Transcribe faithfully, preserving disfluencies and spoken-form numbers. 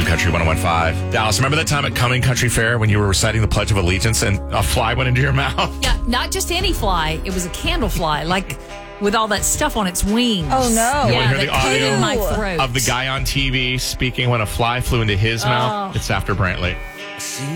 Country one oh one point five. Dallas, remember that time at Coming Country Fair when you were reciting the Pledge of Allegiance and a fly went into your mouth? Yeah, not just any fly. It was a candle fly, like with all that stuff on its wings. Oh, no. You Yeah, want to hear that the audio came in my throat. of the guy on T V speaking when a fly flew into his mouth? Oh. It's after Brantley.